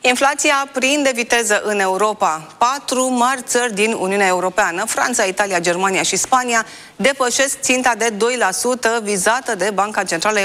Inflația prinde viteză în Europa. 4 mari țări din Uniunea Europeană, Franța, Italia, Germania și Spania, depășesc ținta de 2% vizată de Banca Centrală